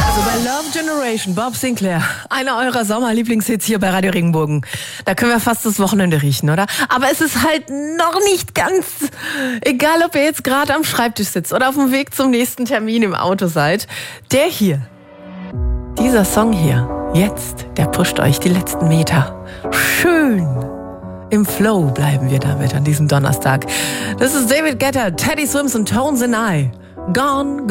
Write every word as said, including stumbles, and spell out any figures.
Also bei Love Generation, Bob Sinclair, einer eurer Sommerlieblingshits hier bei Radio Regenbogen. Da können wir fast das Wochenende riechen, oder? Aber es ist halt noch nicht ganz, egal ob ihr jetzt gerade am Schreibtisch sitzt oder auf dem Weg zum nächsten Termin im Auto seid. Der hier, dieser Song hier, jetzt, der pusht euch die letzten Meter. Schön im Flow bleiben wir damit an diesem Donnerstag. Das ist David Guetta, Teddy Swims und Tones and I. Gone, gone.